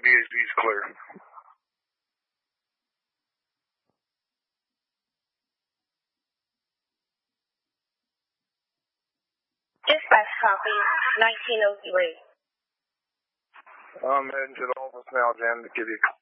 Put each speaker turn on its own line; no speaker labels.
VHD's clear.
Dispatch copy, 1903.
I'm heading to the office now, Jan, to give you